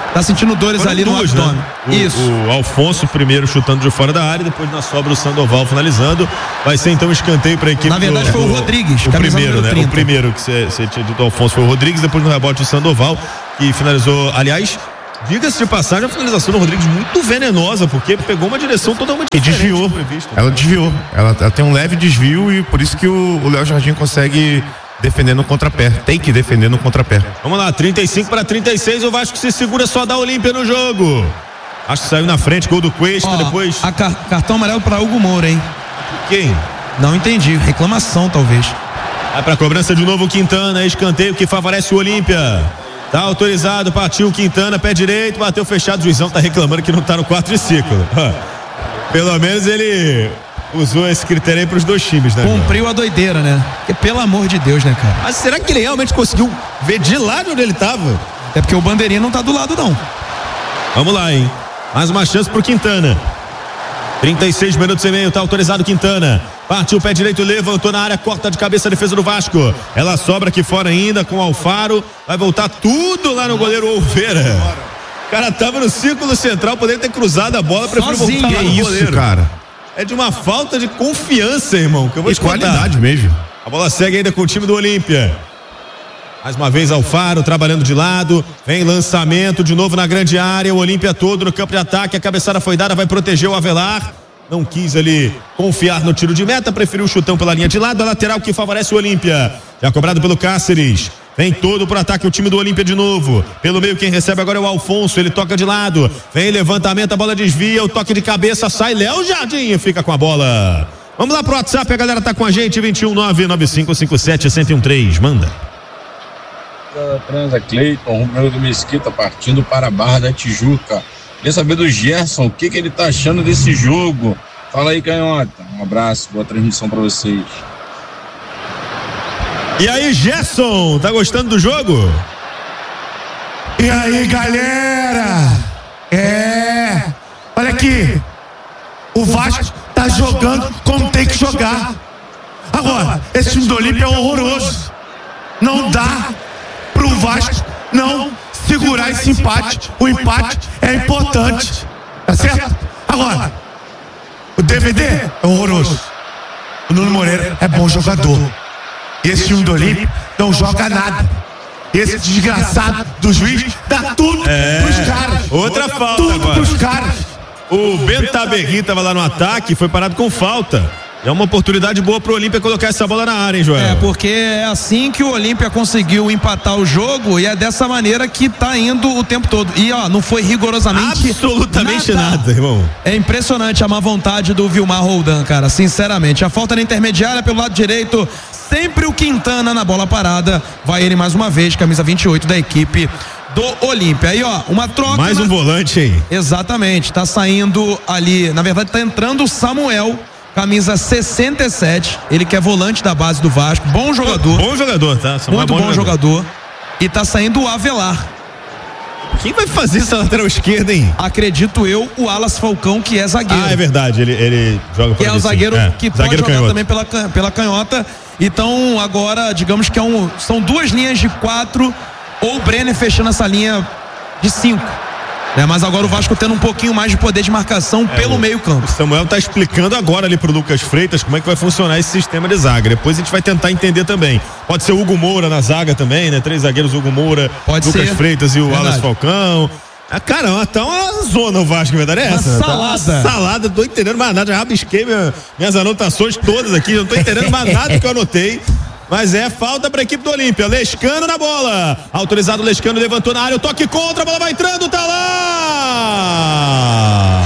Tá sentindo dores ali no abdômen. Né? Isso. O Alfonso primeiro chutando de fora da área, depois na sobra o Sandoval finalizando. Vai ser então um escanteio para a equipe. Na verdade foi o Rodrigues. O primeiro, né? 30. O primeiro que você tinha dito, o Alfonso, foi o Rodrigues, depois no rebote o Sandoval, que finalizou. Aliás, diga-se de passagem, a finalização do Rodrigues muito venenosa, porque pegou uma direção totalmente diferente. E desviou. Ela desviou. Ela tem um leve desvio e por isso que o Léo Jardim consegue defender no contrapé. Tem que defender no contrapé. Vamos lá, 35-36, o Vasco se segura, só dá Olímpia no jogo. Acho que saiu na frente, gol do Cuesta, depois. Cartão amarelo para Hugo Moura, hein? Quem? Não entendi, reclamação talvez. Vai pra cobrança de novo o Quintana, escanteio que favorece o Olímpia. Tá autorizado, partiu o Quintana, pé direito, bateu fechado, o juizão tá reclamando que não tá no 4 de ciclo. Pelo menos ele usou esse critério aí pros dois times, né? Cumpriu a doideira, né? Porque, pelo amor de Deus, né, cara? Mas será que ele realmente conseguiu ver de lá de onde ele tava? É porque o bandeirinha não tá do lado, não. Vamos lá, hein? Mais uma chance pro Quintana. 36 minutos e meio, tá autorizado Quintana. Partiu o pé direito, levantou na área, corta de cabeça a defesa do Vasco. Ela sobra aqui fora ainda com o Alfaro. Vai voltar tudo lá no goleiro Oliveira. O cara tava no círculo central, poderia ter cruzado a bola, preferiu voltar lá no goleiro. Isso, cara. É de uma falta de confiança, irmão, que eu vou te contar. Qualidade mesmo. A bola segue ainda com o time do Olímpia. Mais uma vez Alfaro trabalhando de lado. Vem lançamento de novo na grande área. O Olímpia todo no campo de ataque. A cabeçada foi dada, vai proteger o Avelar. Não quis ali confiar no tiro de meta, preferiu o chutão pela linha de lado. A lateral que favorece o Olímpia. Já cobrado pelo Cáceres. Vem todo pro ataque o time do Olímpia de novo. Pelo meio quem recebe agora é o Alfonso. Ele toca de lado. Vem levantamento, a bola desvia. O toque de cabeça sai. Léo Jardim fica com a bola. Vamos lá pro WhatsApp, a galera tá com a gente. 21995571013. Manda. Transa Cleiton, Romero do Mesquita partindo para a Barra da Tijuca. Queria saber do Gerson, o que ele tá achando desse jogo. Fala aí, Canhota. Um abraço, boa transmissão para vocês. E aí, Gerson, tá gostando do jogo? E aí, galera? Olha aqui. O Vasco tá jogando como tem que jogar. Agora, esse time do Olímpia é horroroso. Não dá pro Vasco não segurar esse empate. O empate é importante, tá certo? Agora, o DVD é horroroso. O Nuno Moreira é bom jogador. E esse time do Olímpia não joga nada. Esse desgraçado do juiz dá tudo pros caras. Outra falta tudo agora. Pros caras. O Bentaberri tava lá no ataque, foi parado com falta. É uma oportunidade boa pro Olímpia colocar essa bola na área, hein, Joel? É, porque é assim que o Olímpia conseguiu empatar o jogo e é dessa maneira que tá indo o tempo todo. E ó, não foi rigorosamente absolutamente nada, irmão. É impressionante a má vontade do Vilmar Roldan, cara, sinceramente. A falta na intermediária pelo lado direito, sempre o Quintana na bola parada. Vai ele mais uma vez, camisa 28 da equipe do Olímpia. Aí, ó, uma troca. Mais um volante aí. Exatamente, tá saindo ali, na verdade tá entrando o Samuel, camisa 67, ele que é volante da base do Vasco, bom jogador. Bom jogador, tá? Muito bom jogador. E tá saindo o Avelar. Quem vai fazer essa lateral esquerda, hein? Acredito eu, o Alas Falcão, que é zagueiro. Ah, é verdade, ele joga que é o zagueiro que pode jogar canhota também pela canhota. Então agora, digamos que são duas linhas de 4, ou o Brenner fechando essa linha de 5. Mas agora o Vasco tendo um pouquinho mais de poder de marcação pelo meio campo. O Samuel tá explicando agora ali pro Lucas Freitas como é que vai funcionar esse sistema de zaga. Depois a gente vai tentar entender também. Pode ser o Hugo Moura na zaga também, né? 3 zagueiros, Hugo Moura, Lucas Freitas e o Alas Falcão. Caramba, tá uma zona o Vasco, verdade é essa? Salada. Salada, não tô entendendo mais nada. Já rabisquei minhas anotações todas aqui, não tô entendendo mais nada que eu anotei. Mas é falta para a equipe do Olímpia. Lescano na bola. Autorizado, Lescano levantou na área. O toque contra, a bola vai entrando, tá lá!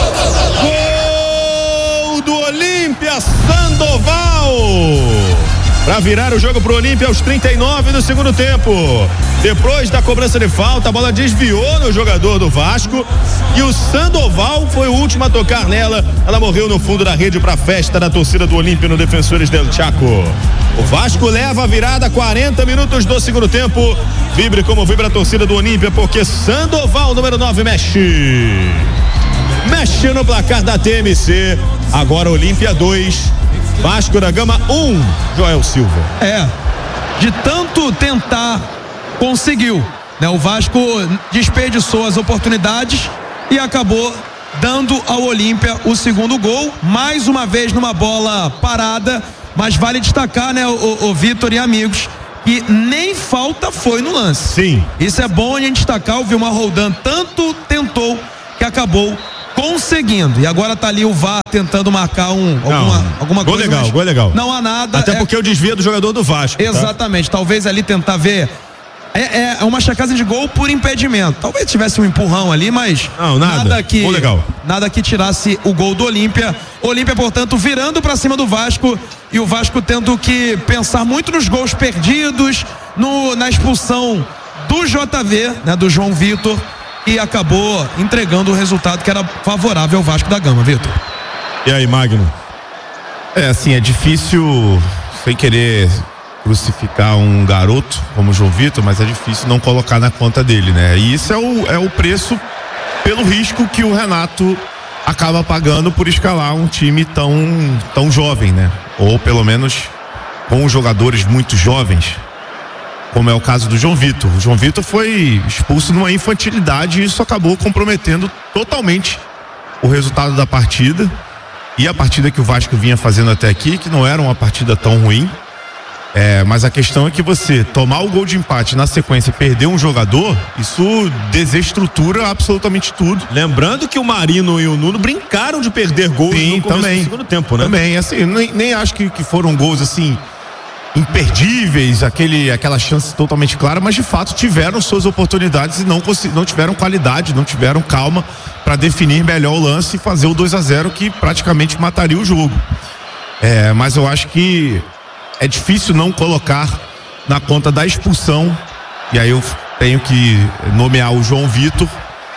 Gol do Olímpia, Sandoval! Para virar o jogo pro Olímpia aos 39 do segundo tempo. Depois da cobrança de falta, a bola desviou no jogador do Vasco e o Sandoval foi o último a tocar nela. Ela morreu no fundo da rede para festa da torcida do Olímpia no Defensores del Chaco. O Vasco leva a virada, 40 minutos do segundo tempo. Vibre como vibra a torcida do Olímpia, porque Sandoval, número 9, mexe no placar da TMC. Agora Olímpia 2, Vasco da Gama 1, Joel Silva. De tanto tentar, conseguiu. né? O Vasco desperdiçou as oportunidades e acabou dando ao Olímpia o segundo gol, mais uma vez numa bola parada, mas vale destacar, né, o Vitor e amigos, que nem falta foi no lance. Sim. Isso é bom a gente destacar. O Vilmar Roldan tanto tentou que acabou conseguindo. E agora tá ali o VAR tentando marcar alguma gol coisa. Legal, gol legal. Não há nada. Até porque o desvio do jogador do Vasco. Exatamente. Tá? Talvez ali tentar ver. É uma chacagem de gol por impedimento. Talvez tivesse um empurrão ali, mas não, nada que legal. Nada que tirasse o gol do Olímpia. Olímpia, portanto, virando pra cima do Vasco, e o Vasco tendo que pensar muito nos gols perdidos, na expulsão do JV, né, do João Vitor, e acabou entregando o resultado que era favorável ao Vasco da Gama, Vitor. E aí, Magno? É difícil, sem querer crucificar um garoto como o João Vitor, mas é difícil não colocar na conta dele, né? E isso é o preço pelo risco que o Renato acaba pagando por escalar um time tão jovem, né? Ou pelo menos com jogadores muito jovens, como é o caso do João Vitor. O João Vitor foi expulso numa infantilidade e isso acabou comprometendo totalmente o resultado da partida e a partida que o Vasco vinha fazendo até aqui, que não era uma partida tão ruim. Mas a questão é que você tomar o gol de empate na sequência e perder um jogador, isso desestrutura absolutamente tudo. Lembrando que o Marino e o Nuno brincaram de perder gols no começo do segundo tempo, né? Também, assim, nem acho que foram gols assim imperdíveis, aquela chance totalmente clara, mas de fato tiveram suas oportunidades e não tiveram qualidade, não tiveram calma para definir melhor o lance e fazer o 2-0 que praticamente mataria o jogo. Mas eu acho que é difícil não colocar na conta da expulsão, e aí eu tenho que nomear o João Vitor,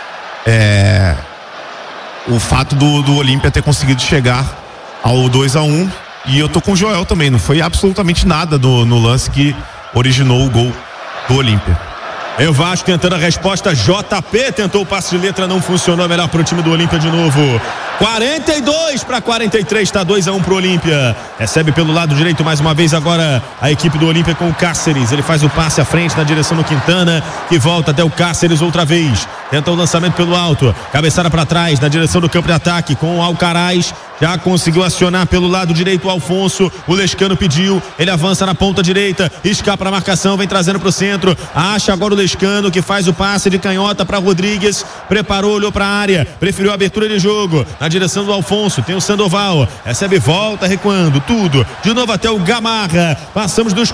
o fato do Olímpia ter conseguido chegar ao 2-1, e eu tô com o Joel também, não foi absolutamente nada no lance que originou o gol do Olímpia. O Vasco tentando a resposta, JP tentou o passe de letra, não funcionou, melhor pro time do Olímpia de novo. 42-43, tá 2-1 pro Olímpia. Recebe pelo lado direito mais uma vez agora a equipe do Olímpia com o Cáceres. Ele faz o passe à frente na direção do Quintana, que volta até o Cáceres outra vez. Tenta o lançamento pelo alto, cabeçada para trás na direção do campo de ataque com o Alcaraz. Já conseguiu acionar pelo lado direito o Alfonso. O Lescano pediu, ele avança na ponta direita, escapa a marcação, vem trazendo pro centro. Acha agora o Lescano, que faz o passe de canhota para Rodrigues. Preparou, olhou para a área, preferiu a abertura de jogo na direção do Alfonso. Tem o Sandoval, recebe, volta, recuando, tudo de novo até o Gamarra. Passamos dos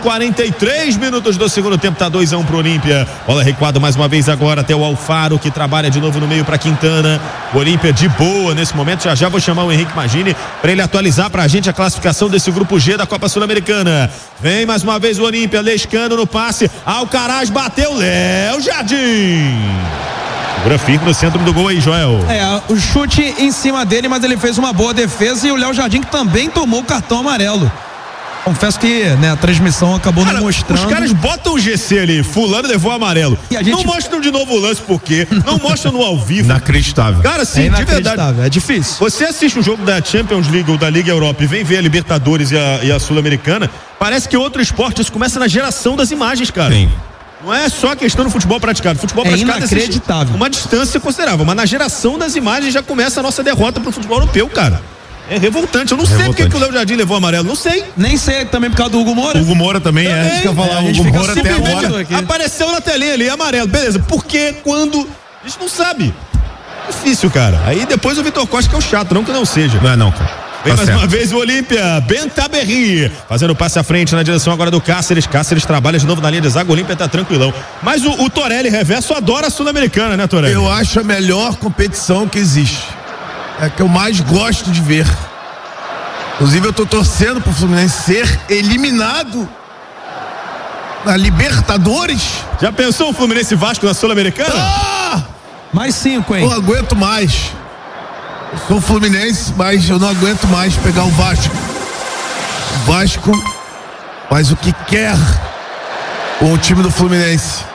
43 minutos do segundo tempo, tá 2-1 pro Olímpia. Bola recuada mais uma vez agora até o Alfaro, que trabalha de novo no meio para Quintana. O Olímpia de boa nesse momento. Já vou chamar o Henrique Magini para ele atualizar pra gente a classificação desse grupo G da Copa Sul-Americana. Vem mais uma vez o Olímpia, Lescano no passe, Alcaraz bateu, Léo Jardim. Segura firme no centro do gol aí, Joel. O chute em cima dele, mas ele fez uma boa defesa, e o Léo Jardim que também tomou o cartão amarelo. Confesso que, né, a transmissão acabou não mostrando. Os caras botam o GC ali, fulano levou amarelo. E a gente... Não mostram de novo o lance, por quê? Não mostram no ao vivo. Inacreditável. Cara, sim, de verdade. É difícil. Você assiste um jogo da Champions League ou da Liga Europa e vem ver a Libertadores e a Sul-Americana, parece que outro esporte, isso começa na geração das imagens, cara. Sim. Não é só a questão do futebol praticado. Futebol praticado inacreditável. Uma distância considerável, mas na geração das imagens já começa a nossa derrota pro futebol europeu, cara. É revoltante. Eu não sei porque que o Léo Jardim levou amarelo. Não sei. Nem sei também por causa do Hugo Moura. Hugo Moura também é. Isso que eu ia falar. O Hugo Moura até agora apareceu na telinha ali, amarelo. Beleza. Por que, quando? A gente não sabe. Difícil, cara. Aí depois o Vitor Costa, que é o chato, não que não seja. Não é não, cara. Vem mais uma vez o Olímpia, Bentaberri, fazendo passe à frente na direção agora do Cáceres. Cáceres trabalha de novo na linha de zaga, o Olímpia tá tranquilão. Mas o Torelli Reverso adora a Sul-Americana, né, Torelli? Eu acho a melhor competição que existe. É a que eu mais gosto de ver. Inclusive eu tô torcendo pro Fluminense ser eliminado na Libertadores. Já pensou o Fluminense Vasco na Sul-Americana? Mais 5, hein? Não aguento mais. Eu sou Fluminense, mas eu não aguento mais pegar o Vasco. O Vasco faz o que quer com o time do Fluminense.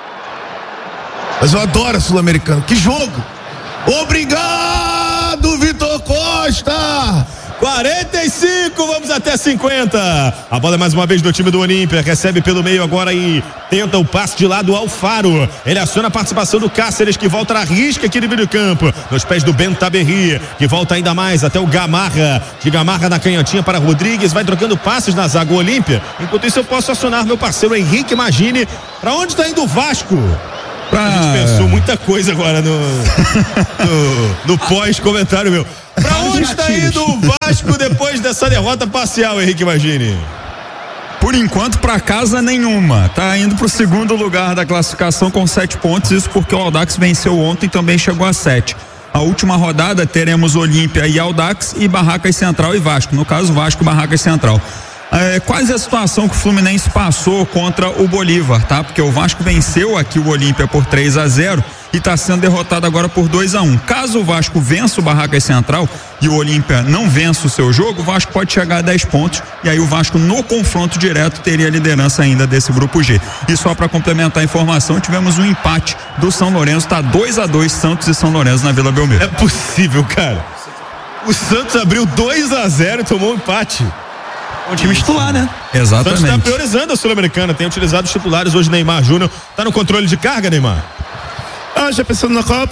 Mas eu adoro a Sul-Americana. Que jogo! Obrigado, Vitor Costa! 45, vamos até 50. A bola é mais uma vez do time do Olímpia, recebe pelo meio agora e tenta o passe de lado ao Alfaro. Ele aciona a participação do Cáceres, que volta na risca aqui no meio do campo, nos pés do Bentaberri, que volta ainda mais até o Gamarra, de Gamarra na canhotinha para Rodrigues, vai trocando passes na zaga Olímpia. Enquanto isso eu posso acionar meu parceiro Henrique Magini. Para onde está indo o Vasco? A gente pensou muita coisa agora no pós-comentário meu. Pra onde está indo o Vasco depois dessa derrota parcial, Henrique Magini? Por enquanto, para casa nenhuma. Tá indo pro segundo lugar da classificação com 7 pontos. Isso porque o Audax venceu ontem e também chegou a 7. A última rodada teremos Olímpia e Audax e Barracas Central e Vasco. No caso, Vasco, Barracas Central. Quase a situação que o Fluminense passou contra o Bolívar, tá? Porque o Vasco venceu aqui o Olímpia por 3-0 e está sendo derrotado agora por 2-1. Caso o Vasco vença o Barracas Central e o Olímpia não vença o seu jogo, o Vasco pode chegar a 10 pontos e aí o Vasco no confronto direto teria a liderança ainda desse grupo G. E só para complementar a informação, tivemos um empate do São Lourenço, tá 2-2 Santos e São Lourenço na Vila Belmiro. É possível, cara. O Santos abriu 2-0 e tomou um empate. O time titular, né? Exatamente. O Santos está priorizando a Sul-Americana, tem utilizado os titulares hoje. Neymar Júnior tá no controle de carga, Neymar? Já pensando na Copa.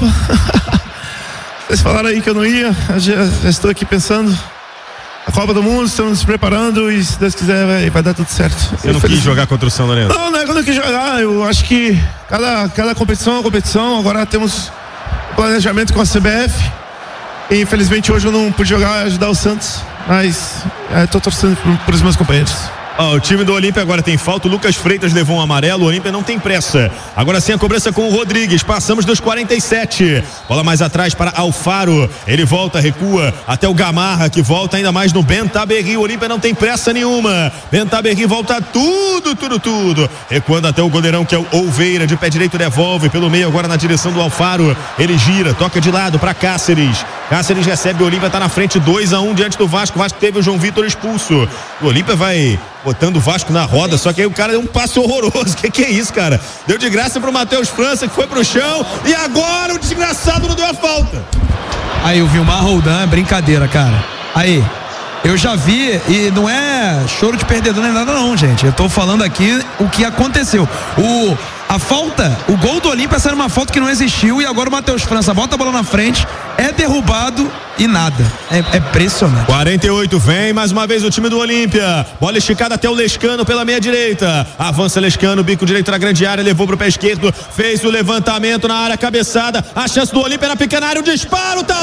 Vocês falaram aí que eu não ia, já estou aqui pensando. A Copa do Mundo, estamos nos preparando e se Deus quiser vai dar tudo certo. Você não quis jogar contra o São Lourenço? Não é que eu não quis jogar, eu acho que cada competição é uma competição. Agora temos planejamento com a CBF e infelizmente hoje eu não pude jogar e ajudar o Santos, mas estou torcendo por os meus companheiros. O time do Olímpia agora tem falta. O Lucas Freitas levou um amarelo. O Olímpia não tem pressa. Agora sim a cobrança com o Rodrigues. Passamos dos 47. Bola mais atrás para Alfaro. Ele volta, recua até o Gamarra, que volta ainda mais no Bentaberri. O Olímpia não tem pressa nenhuma. Bentaberri volta tudo. Recuando até o goleirão, que é o Olveira, de pé direito, devolve pelo meio agora na direção do Alfaro. Ele gira, toca de lado para Cáceres. Cáceres recebe, o Olímpia tá na frente 2-1 diante do Vasco. O Vasco teve o João Vitor expulso. O Olímpia vai botando o Vasco na roda, só que aí o cara deu um passe horroroso. Que é isso, cara? Deu de graça pro Matheus França, que foi pro chão, e agora o desgraçado não deu a falta. Aí o Vilmar Roldan é brincadeira, cara. Aí, eu já vi, e não é choro de perdedor nem nada não, gente. Eu tô falando aqui o que aconteceu. A falta, o gol do Olímpia era uma falta que não existiu e agora o Matheus França bota a bola na frente, é derrubado e nada. É impressionante. 48, vem mais uma vez o time do Olímpia. Bola esticada até o Lescano pela meia direita. Avança Lescano, bico direito na grande área, levou pro pé esquerdo, fez o levantamento na área, cabeçada. A chance do Olímpia na pequena área, o disparo tá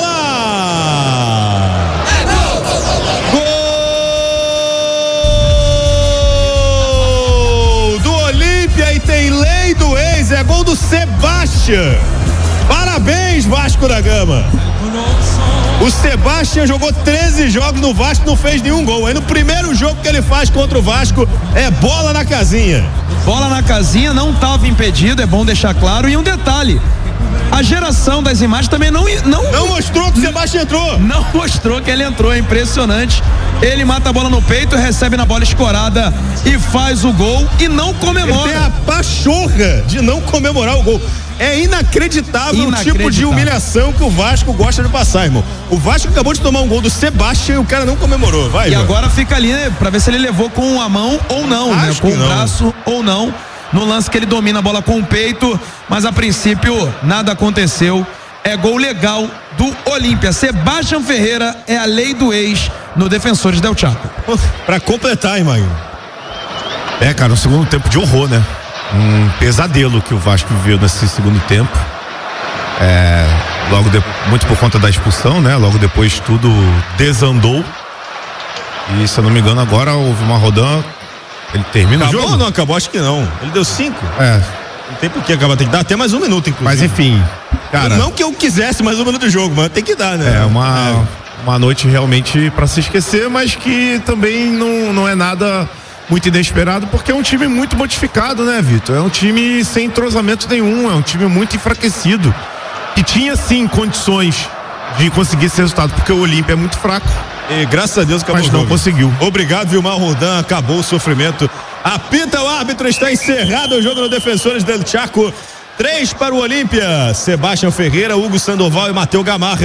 lá. Gol do Olímpia e tem lei do ex, é gol do Sebastião. Parabéns, Vasco da Gama. O Sebastião jogou 13 jogos no Vasco, não fez nenhum gol. Aí no primeiro jogo que ele faz contra o Vasco é bola na casinha. Bola na casinha, não estava impedido, é bom deixar claro. E um detalhe, a geração das imagens também não mostrou que o Sebastião entrou. Não mostrou que ele entrou, é impressionante. Ele mata a bola no peito, recebe na bola escorada e faz o gol e não comemora. Ele tem a pachorra de não comemorar o gol. É inacreditável o tipo de humilhação que o Vasco gosta de passar, irmão. O Vasco acabou de tomar um gol do Sebastião e o cara não comemorou. Vai, e agora fica ali, né, pra ver se ele levou com a mão ou não, né? Com o braço ou não. No lance que ele domina a bola com o peito, mas a princípio nada aconteceu. É gol legal do Olímpia. Sebastião Ferreira é a lei do ex no Defensores del Chaco. Pra completar, irmão. Cara, um segundo tempo de horror, né? Um pesadelo que o Vasco viveu nesse segundo tempo. Muito por conta da expulsão, né? Logo depois tudo desandou. E se eu não me engano, agora houve uma rodada. Ele termina acabou o jogo? Ou não acabou? Acho que não. Ele deu 5. Não tem por que acabar, tem que dar até mais um minuto, inclusive. Mas enfim, cara. Não que eu quisesse mais um minuto de jogo, mas tem que dar, né? Uma noite realmente pra se esquecer, mas que também não é nada muito inesperado, porque é um time muito modificado, né, Vitor? É um time sem entrosamento nenhum, é um time muito enfraquecido, que tinha sim condições de conseguir esse resultado, porque o Olímpia é muito fraco. E graças a Deus acabou. Mas não conseguiu. Obrigado, Vilmar Roldan, acabou o sofrimento. Apita o árbitro, está encerrado o jogo no Defensores del Chaco. 3 para o Olímpia. Sebastião Ferreira, Hugo Sandoval e Matheus Gamarra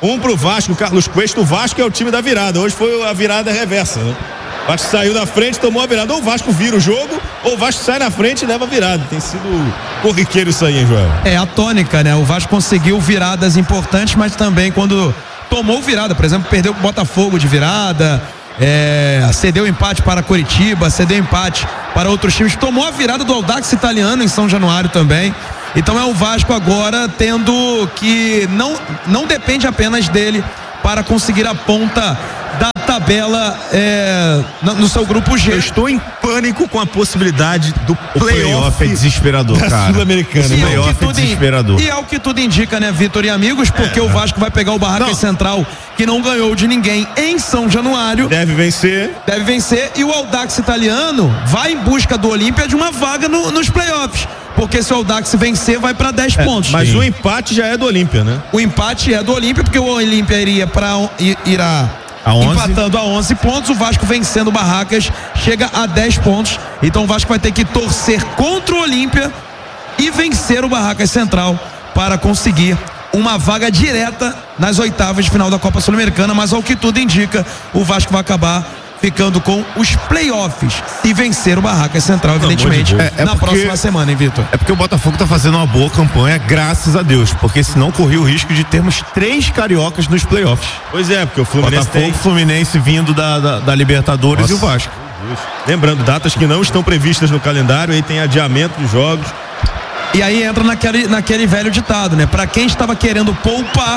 Um pro Vasco, Carlos Cuesta. O Vasco é o time da virada. Hoje foi a virada reversa, né? O Vasco saiu da frente, tomou a virada. Ou o Vasco vira o jogo, ou o Vasco sai na frente e leva a virada. Tem sido corriqueiro isso aí, hein, Joel? É a tônica, né? O Vasco conseguiu viradas importantes, mas também quando tomou virada, por exemplo, perdeu o Botafogo de virada, cedeu empate para Coritiba, cedeu empate para outros times, tomou a virada do Audax Italiano em São Januário também. Então é o Vasco agora tendo que não depende apenas dele para conseguir a ponta da tabela no seu grupo G. Eu estou em pânico com a possibilidade do playoff. É desesperador, cara. Sul-Americana. O playoff é desesperador. E é o que tudo indica, né, Vitor e amigos, porque o Vasco vai pegar o Barracas Central, que não ganhou de ninguém em São Januário. Deve vencer. E o Audax Italiano vai em busca do Olímpia de uma vaga nos playoffs. Porque se o Audax vencer, vai para 10 pontos. Mas o empate já é do Olímpia, né? O empate é do Olímpia, porque o Olímpia irá empatando a 11 pontos. O Vasco vencendo o Barracas chega a 10 pontos. Então o Vasco vai ter que torcer contra o Olímpia e vencer o Barracas Central para conseguir uma vaga direta nas oitavas de final da Copa Sul-Americana. Mas ao que tudo indica, o Vasco vai acabar ficando com os playoffs e vencer o Barracas Central, evidentemente, na próxima semana, hein, Vitor? É porque o Botafogo tá fazendo uma boa campanha, graças a Deus, porque senão corria o risco de termos 3 cariocas nos playoffs. Pois é, porque o Fluminense Botafogo, Fluminense vindo da Libertadores. Nossa. E o Vasco. Lembrando, datas que não estão previstas no calendário, aí tem adiamento dos jogos. E aí entra naquele velho ditado, né? Pra quem estava querendo poupar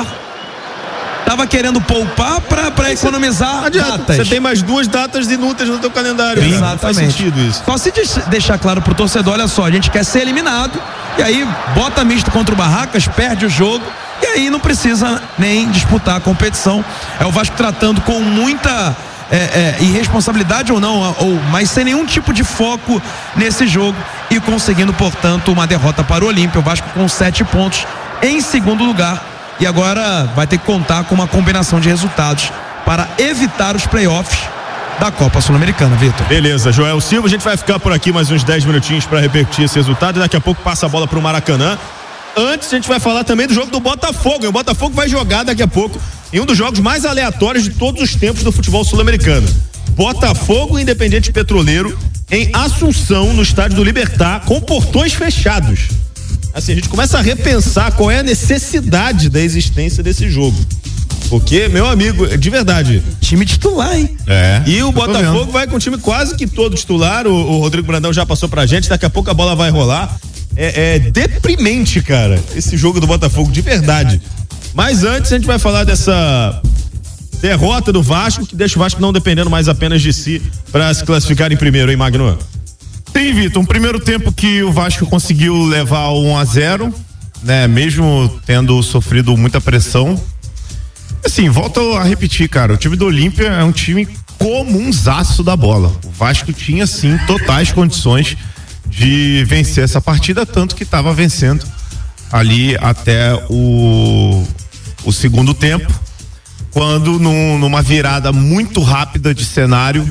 para economizar datas. Você tem mais 2 datas inúteis no teu calendário. Exatamente. Não faz sentido isso. Só se deixar claro pro torcedor, olha só, a gente quer ser eliminado e aí bota misto contra o Barracas, perde o jogo e aí não precisa nem disputar a competição. É o Vasco tratando com muita irresponsabilidade mas sem nenhum tipo de foco nesse jogo e conseguindo, portanto, uma derrota para o Olímpia. O Vasco com 7 pontos em segundo lugar. E agora vai ter que contar com uma combinação de resultados para evitar os playoffs da Copa Sul-Americana, Vitor. Beleza, Joel Silva, a gente vai ficar por aqui mais uns 10 minutinhos para repercutir esse resultado e daqui a pouco passa a bola para o Maracanã. Antes a gente vai falar também do jogo do Botafogo, e o Botafogo vai jogar daqui a pouco em um dos jogos mais aleatórios de todos os tempos do futebol sul-americano. Botafogo e Independiente Petroleiro em Assunção, no estádio do Libertad, com portões fechados. Assim, a gente começa a repensar qual é a necessidade da existência desse jogo. Porque, meu amigo, de verdade, time titular, hein? E o Botafogo vai com o time quase que todo titular. O Rodrigo Brandão já passou pra gente, daqui a pouco a bola vai rolar. É deprimente, cara, esse jogo do Botafogo, de verdade. Mas antes a gente vai falar dessa derrota do Vasco, que deixa o Vasco não dependendo mais apenas de si para se classificar em primeiro, hein, Magno? Sim, Vitor, um primeiro tempo que o Vasco conseguiu levar 1-0, né? Mesmo tendo sofrido muita pressão. Assim, volto a repetir, cara, o time do Olímpia é um time comunzaço da bola. O Vasco tinha, sim, totais condições de vencer essa partida, tanto que estava vencendo ali até o segundo tempo, quando numa virada muito rápida de cenário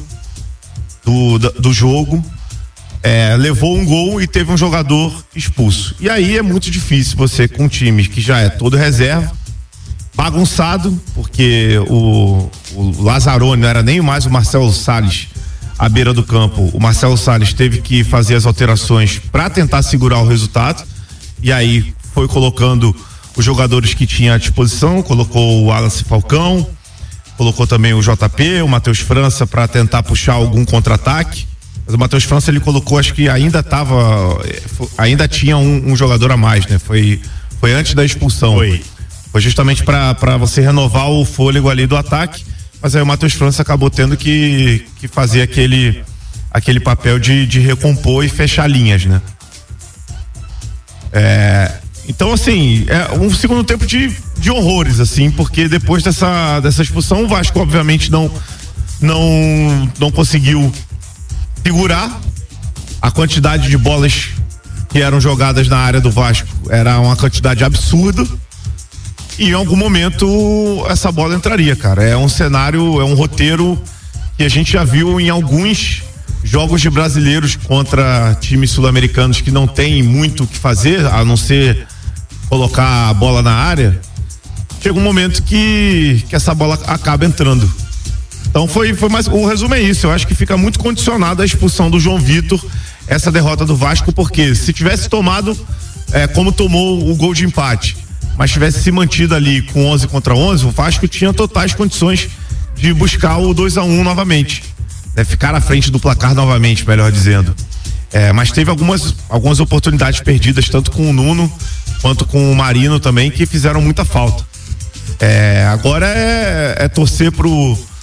do jogo, levou um gol e teve um jogador expulso. E aí é muito difícil você, com um time que já é todo reserva, bagunçado, porque o Lazzaroni não era nem mais o Marcelo Salles à beira do campo. O Marcelo Salles teve que fazer as alterações para tentar segurar o resultado, e aí foi colocando os jogadores que tinha à disposição, colocou o Wallace Falcão, colocou também o JP, o Matheus França para tentar puxar algum contra-ataque. Mas o Matheus França ele colocou, acho que ainda tinha um jogador a mais, né? Foi antes da expulsão. Foi justamente para você renovar o fôlego ali do ataque, mas aí o Matheus França acabou tendo que fazer aquele papel de recompor e fechar linhas, né? Então, assim, é um segundo tempo de horrores, assim, porque depois dessa expulsão o Vasco obviamente não conseguiu segurar. A quantidade de bolas que eram jogadas na área do Vasco era uma quantidade absurda, e em algum momento essa bola entraria, cara. É um cenário, é um roteiro que a gente já viu em alguns jogos de brasileiros contra times sul-americanos que não tem muito o que fazer, a não ser colocar a bola na área. chega um momento que essa bola acaba entrando. Então foi mais, o resumo é isso, eu acho que fica muito condicionado à expulsão do João Vitor, essa derrota do Vasco, porque se tivesse tomado como tomou o gol de empate, mas tivesse se mantido ali com 11 contra 11, o Vasco tinha totais condições de buscar o 2-1 novamente, ficar à frente do placar novamente, melhor dizendo. Mas teve algumas oportunidades perdidas, tanto com o Nuno quanto com o Marino também, que fizeram muita falta. Agora é torcer pro